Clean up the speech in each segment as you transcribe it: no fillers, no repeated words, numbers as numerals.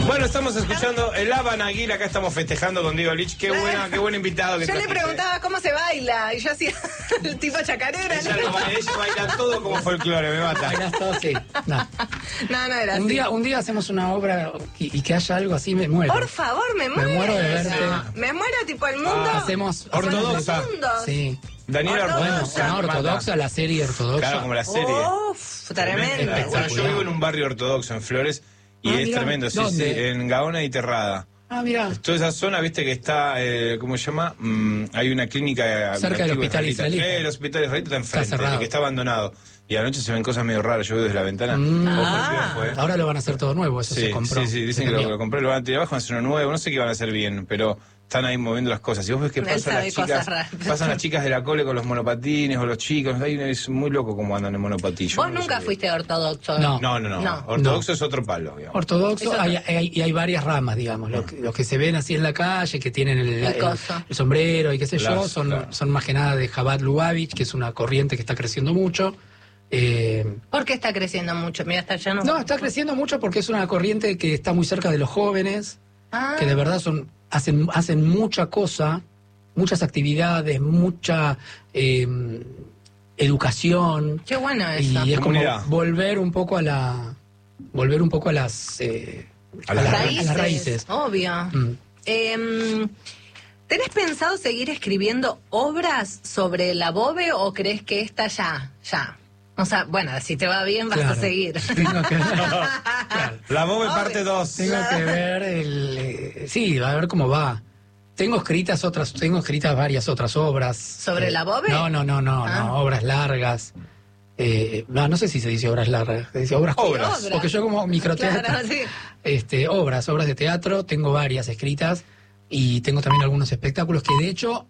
Bueno, estamos escuchando el Habana Aguila, acá estamos festejando con Diego Lich. Qué buen invitado que Yo le trajiste. preguntaba cómo se baila y yo hacía el tipo chacarera. Ella baila todo como folclore, me mata. Bailas todo, sí. No. No era así. Un día hacemos una obra y que haya algo así, me muero. Por favor, me muero. Me muero de verte. Me muero tipo el mundo. Hacemos ortodoxa. Sí. Daniela Ortodoxa. Bueno, ortodoxa, la serie ortodoxa. Claro, como la serie. Uf, tremendo. Bueno, yo vivo en un barrio ortodoxo en Flores y es mirá, tremendo, sí, ¿dónde? sí, en Gaona y Terrada. Mira. Toda esa zona, viste que está, ¿cómo se llama? Hay una clínica Cerca del hospital israelita. El hospital israelita está enfrente, cerrado. que está abandonado. Y anoche se ven cosas medio raras, yo veo desde la ventana. Ojo, ¿qué fue? Ahora lo van a hacer todo nuevo, eso se compró. Sí, dicen que lo compré, lo van a tirar abajo, van a hacer uno nuevo, no sé qué van a hacer bien, pero están ahí moviendo las cosas. Y vos ves que Él pasan sabe las cosas chicas, raras. pasan las chicas de la cole con los monopatines o los chicos, ahí es muy loco cómo andan en monopatillo. Vos nunca fuiste ortodoxo. No. No. Ortodoxo es otro palo, digamos. Ortodoxo, hay varias ramas, digamos. Los que se ven así en la calle, que tienen el sombrero y qué sé yo, son más que nada de Chabad Lubavitch, que es una corriente que está creciendo mucho. ¿Por qué está creciendo mucho? Mira, está lleno. No, está creciendo mucho porque es una corriente que está muy cerca de los jóvenes, que de verdad hacen mucha cosa, muchas actividades, mucha educación. Qué bueno eso. Y es como Comunidad. volver un poco a las raíces. Obvio. ¿Tenés pensado seguir escribiendo obras sobre la Bobe o crees que esta ya? O sea, bueno, si te va bien vas a seguir. Tengo que ver. Claro. La Bobe parte 2. Tengo que ver sí, a ver cómo va. Tengo escritas varias otras obras. ¿Sobre la Bobe? No, obras largas. No sé si se dice obras largas, se dice obras. Porque yo como microteatro, Claro, sí. obras de teatro, tengo varias escritas y tengo también algunos espectáculos que de hecho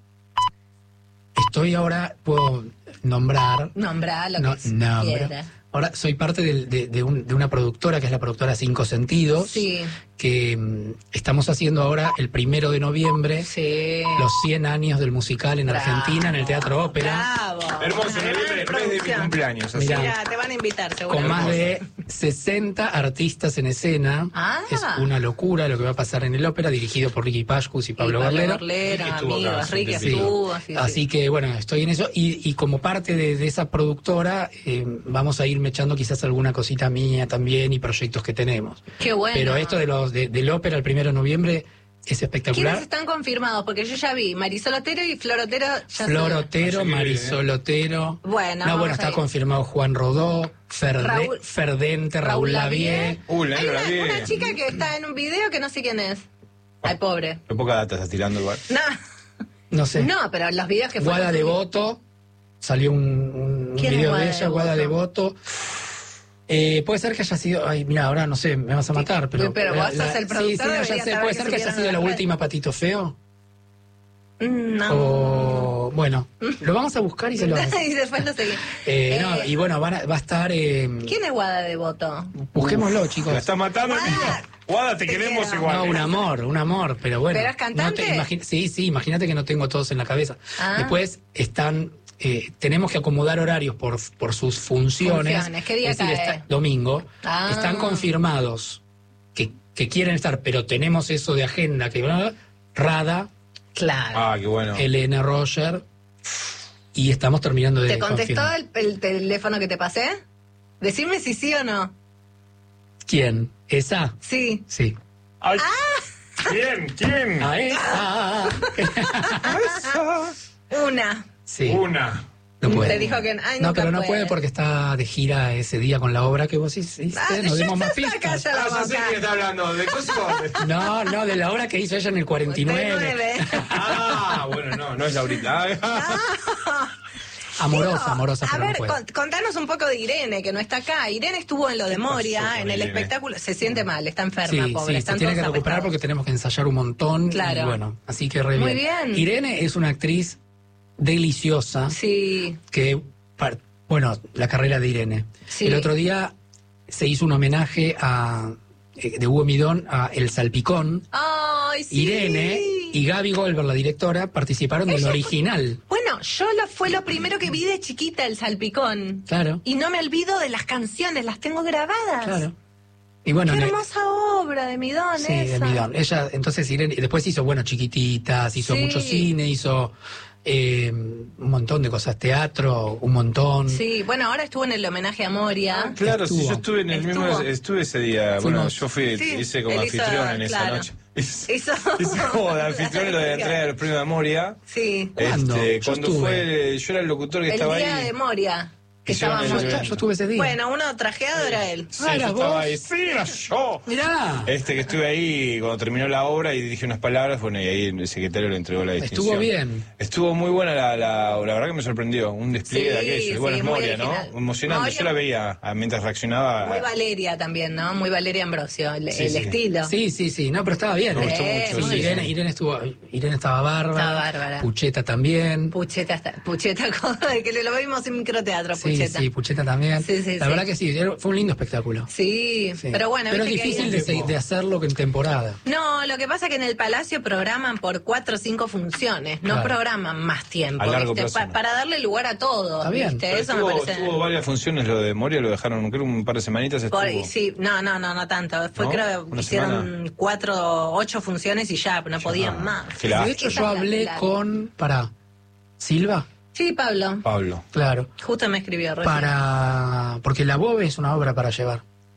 puedo nombrar. Nombrá lo que quieras. Ahora soy parte de una productora que es la productora Cinco Sentidos, que estamos haciendo ahora el 1 de noviembre los 100 años del musical en Argentina, en el Teatro Ópera. Bravo. Hermoso, en el mes de mi cumpleaños. Así. Mira, te van a invitar, seguro. Con más de 60 artistas en escena. Es una locura lo que va a pasar en el ópera, dirigido por Ricky Pashkus y Pablo Berlera. Amigos, Ricky estuvo. Así que bueno, estoy en eso y como parte de esa productora vamos a irme echando quizás alguna cosita mía también y proyectos que tenemos. Qué bueno. Pero esto del ópera el 1 de noviembre es espectacular. ¿Quiénes están confirmados? Porque yo ya vi Marisol Otero y Flor Otero. Flor Otero, Marisol Otero. Bueno, está confirmado Juan Rodó, Ferdente, Raúl Lavie. Hay una chica que está en un video que no sé quién es. Ay, pobre. Qué poca data estás tirando igual. No sé. No, pero los videos que fueron. Guada Devoto. Salió un video de ella, Guada Devoto. Puede ser que haya sido. Ay, mira, ahora no sé, me vas a matar, pero. Pero vos sos el productor. Sí, ya sé. Puede ser que haya sido la última Patito Feo. No. Bueno, lo vamos a buscar y se lo vamos. Y después lo seguimos. Y bueno, va a estar. ¿Quién es Guada Devoto? Busquémoslo, chicos. La está matando, Guada, te queremos igual. No, un amor, pero bueno. ¿Pero es cantante? Sí, imagínate que no tengo todos en la cabeza. Después están. Tenemos que acomodar horarios por sus funciones. ¿Qué día cae? Domingo. Están confirmados que quieren estar, pero tenemos eso de agenda que Rada. Claro. Qué bueno. Elena Roger. Y estamos terminando de ¿Te contestó confirmar. el teléfono que te pasé? Decime si sí o no. ¿Quién? ¿Esa? Sí. Sí. Ay. ¿Quién? A esa. Una. Sí. Una. No puede. Te dijo que no, pero no puede porque está de gira ese día con la obra que vos hiciste. Nos dimos más pistas. Ya sé quién está hablando. ¿De cosas? No, de la obra que hizo ella en el 49. Bueno, no es Laurita. Amorosa, a pero ver, no puede. contanos un poco de Irene, que no está acá. Irene estuvo en lo de Moria, en el espectáculo. Se siente mal, está enferma, pobre. Sí, se tiene que recuperar porque tenemos que ensayar un montón. Claro. Y bueno, así que re Muy bien. Irene es una actriz deliciosa. Sí. Que, bueno, la carrera de Irene. Sí. El otro día se hizo un homenaje de Hugo Midón a El Salpicón. ¡Ay, sí! Irene y Gaby Goldberg, la directora, participaron del original. Bueno, fue lo primero que vi de chiquita, El Salpicón. Claro. Y no me olvido de las canciones, las tengo grabadas. Claro. Y bueno, qué hermosa obra de Midón, sí, esa. de Midón. Ella, entonces Irene, después hizo, bueno, Chiquititas, hizo mucho cine, hizo un montón de cosas, teatro, un montón. Sí, bueno, ahora estuvo en el homenaje a Moria. Claro, sí, yo estuve en el mismo, estuve ese día. Bueno, yo fui, hice como anfitrión en esa noche. Hice como de anfitrión lo de entrega de los premios de Moria. Sí. ¿Cuándo? Cuando fue, yo era el locutor que estaba ahí. El día de Moria. Que yo estuve ese día. Bueno, uno trajeado era él. Sí, yo estaba ahí. Sí, era yo. Mirá. Que estuve ahí cuando terminó la obra y dije unas palabras, bueno, y ahí el secretario le entregó la distinción. Estuvo bien. Estuvo muy buena la verdad que me sorprendió. Un despliegue de aquello. Y bueno, es Moria, ¿no? Emocionante. Moria, yo la veía mientras reaccionaba. Muy Valeria también, ¿no? Muy Valeria Ambrosio, el estilo. Sí. No, pero estaba bien. Me gustó mucho. Sí, Irene estaba bárbara. Estaba bárbara. Pucheta también. Pucheta, que lo vimos en microteatro, Pucheta. Sí, Pucheta también. La verdad que sí, fue un lindo espectáculo. Sí, pero bueno. Pero es difícil de hacerlo en temporada. No, lo que pasa es que en el Palacio programan por 4 o 5 funciones, no programan más tiempo, para darle lugar a todo. Está bien. Eso me parece. Tuvo varias funciones lo de Moria, lo dejaron, creo, un par de semanitas. Sí, no tanto. Creo que hicieron 4 o 8 funciones y ya, no podían más. De hecho, yo hablé con, Silva. Sí, Pablo. Claro. Justo me escribió. Porque La Bobe es una obra para llevar.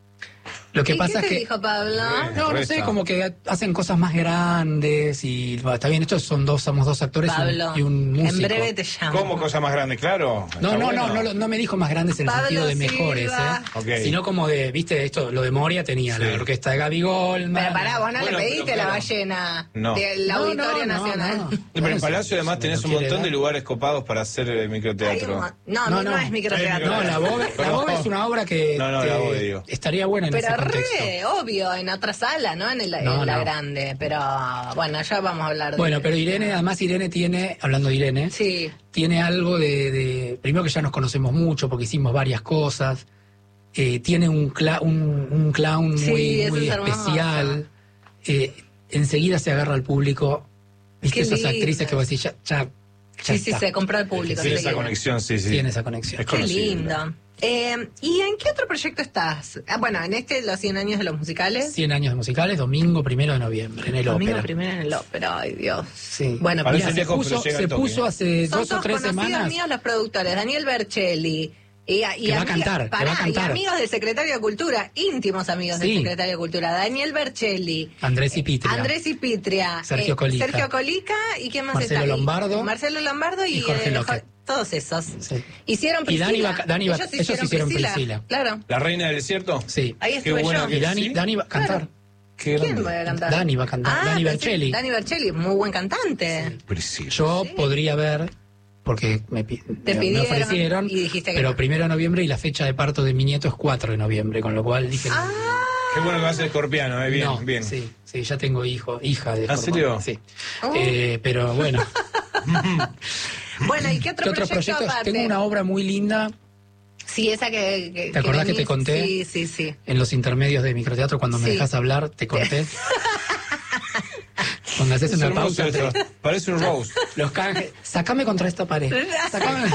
Lo que pasa ¿Qué es que dijo Pablo? No sé, como que hacen cosas más grandes y está bien, estos somos dos actores Pablo, y un músico. En breve te llamo. ¿Cómo cosas más grandes? Claro. No me dijo más grandes en el sentido de mejores, sino como de, viste, esto, lo de Moria tenía la orquesta de Gaby Goldman. Pero pará, vos no le pediste la ballena del Auditorio Nacional. Pero en el Palacio además tenés un montón de lugares copados para hacer microteatro. No es microteatro. No, La Bobe es una obra que La Bobe, digo. estaría buena en ese contexto. Obvio, en otra sala, ¿no? En la grande, pero bueno, ya vamos a hablar de... Bueno, pero además Irene tiene, hablando de Irene, tiene algo de primero que ya nos conocemos mucho porque hicimos varias cosas, tiene un clown muy especial, enseguida se agarra al público, ¿viste? Esas actrices que vos decís, ya se compró al público. Tiene esa conexión, Tiene esa conexión. Qué lindo. ¿Y en qué otro proyecto estás? Bueno, en los 100 años de los musicales. 100 años de musicales, domingo 1 de noviembre, en el Ópera. Domingo 1 en el Ópera, ay Dios. Sí. Bueno, se puso hace 2 o 3 semanas. Son conocidos míos los productores, Daniel Bercelli. Que va a cantar. Y amigos del Secretario de Cultura, íntimos amigos del Secretario de Cultura, Daniel Bercelli, Andrés y Pitria, Sergio Colica, y quién más Marcelo está Lombardo. Marcelo Lombardo y Jorge López. Todos esos. Sí. Hicieron Priscila. Y ellos hicieron Priscila. Claro. ¿La Reina del Desierto? Sí. Ahí estuve yo. Y Dani va a cantar. ¿Quién va a cantar? Dani va a cantar. Dani Bercelli. Dani Bercelli, muy buen cantante. Priscila. Yo podría ver, porque me ofrecieron, y dijiste que pero no. 1 de noviembre y la fecha de parto de mi nieto es 4 de noviembre, con lo cual dije... Qué bueno que va a ser escorpiano, bien. Sí, ya tengo hija de ¿En serio? Sí. Pero bueno... Bueno, ¿y qué otro proyecto aparte? Tengo una obra muy linda. Sí, esa que ¿te acordás que te conté? Sí. En los intermedios de microteatro, cuando me dejas hablar, te conté. Cuando haces una pausa. Parece un roast. Los canjes. Sacame contra esta pared. Sacame.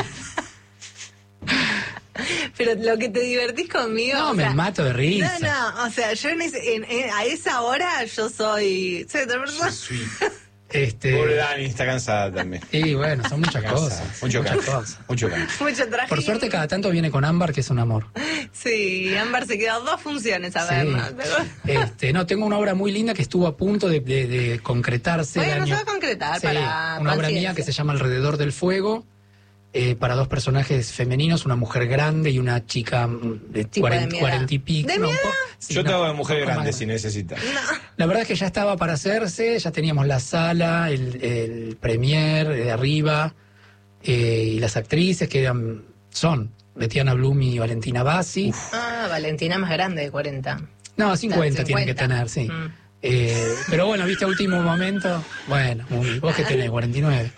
Pero lo que te divertís conmigo... No, me mato de risa. No, o sea, yo a esa hora yo soy otra persona. Pobre Dani, está cansada también. Sí, bueno, son muchas cosas. Mucho traje. Por suerte cada tanto viene con Ámbar, que es un amor. Sí, Ámbar se quedó 2 funciones a vernos. No, tengo una obra muy linda que estuvo a punto de concretarse. Bueno, se va a concretar para... Una obra mía que se llama Alrededor del Fuego, para 2 personajes femeninos, una mujer grande y una chica de 40 y pico. ¿De mi edad? Yo te hago de mujer grande si necesitas. La verdad es que ya estaba para hacerse, ya teníamos la sala, el premier de arriba, y las actrices que son Betiana Blum y Valentina Bassi. Valentina más grande de 40. No, 50 tienen que tener, sí. Pero bueno, viste, a último momento, bueno, vos que tenés 49.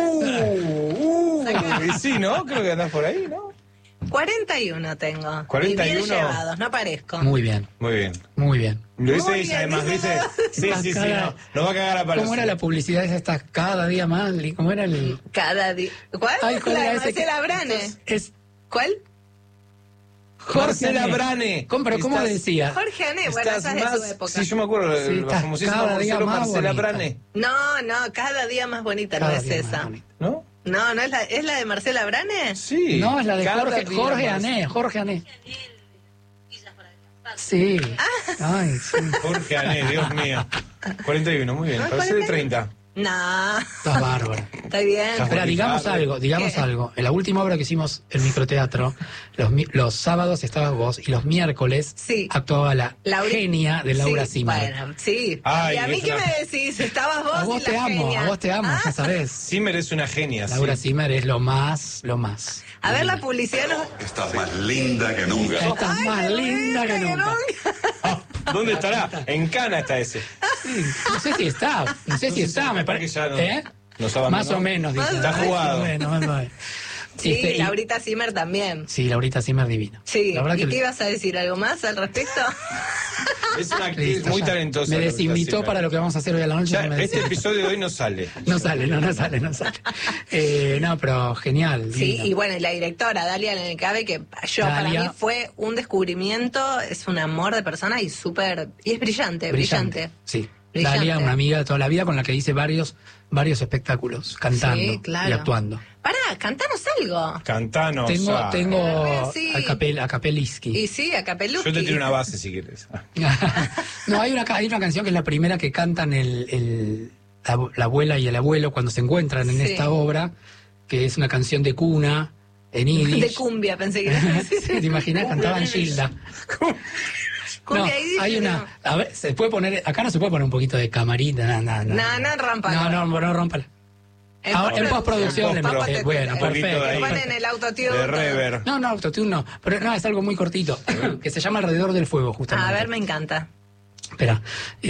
Sí, ¿no? Creo que andás por ahí, ¿no? 41 tengo. 41. Y bien llevados, no parezco. Muy bien. Lo dice ella, además, ¿viste? Sí, no va a cagar a palos. ¿Cómo era la publicidad esa cada día más? ¿Cómo era el...? Cada día... ¿Cuál? Ay, ¿cuál la era de ese Marcela Brane. Es... ¿Cuál? Marcela Brane. ¿Pero cómo decía? Jorge Ané, bueno, esa es de su época. Sí, yo me acuerdo, la famosísima Marcela Brane. No, cada día más bonita, no es esa. ¿No? No, ¿es la de Marcela Brane? Sí. No, es la de Jorge Ané. Sí. Ay, sí. Jorge Ané, Dios mío. 41, muy bien. Parece de 30. No. Estás bárbara. Está bien. Espera, digamos algo. En la última obra que hicimos el microteatro, los sábados estabas vos y los miércoles actuaba la genia de Laura Zimmer. Bueno, sí. Ay, ¿y a mí qué me decís? Estabas vos a vos y te la amo, genia. a vos te amo, ya sabés. Zimmer es una genia. Laura Zimmer es lo más. A ver la publicidad. Estás más linda que nunca. Estás más linda que nunca. ¿Dónde estará? En Cana está ese. Sí, no sé si está, me parece. Más o menos, dice. Está jugado. Sí, Laurita Zimmer también. Sí, Laurita Zimmer divina. Sí, ¿y qué ibas a decir? ¿Algo más al respecto? Es una actriz muy talentosa. Me desinvitó para lo que vamos a hacer hoy a la noche. Este episodio de hoy no sale. No sale. No, pero genial. Sí, y bueno, y la directora, Dalia Lencabe, que para mí fue un descubrimiento, es un amor de persona y es brillante. Sí. Brillante. Dalia, una amiga de toda la vida con la que hice varios espectáculos, cantando y actuando. Pará, cantanos algo. Cantanos. Tengo a capeliski. Y sí, a capeluski. Yo te tiro una base si quieres. No, hay una canción que es la primera que cantan la abuela y el abuelo cuando se encuentran en esta obra, que es una canción de cuna en yiddish. De cumbia, pensé que era. Sí, ¿te imaginas? Cantaban Gilda. No, hay una. A ver, se puede poner. Acá no se puede poner un poquito de camarita. No, rómpala. No, rómpala. Ahora, en postproducción le meto. Bueno, perfecto. Ponen el autotune. De reverb. No, autotune no. Pero no, es algo muy cortito. Que se llama Alrededor del Fuego, justamente. A ver, me encanta. Espera.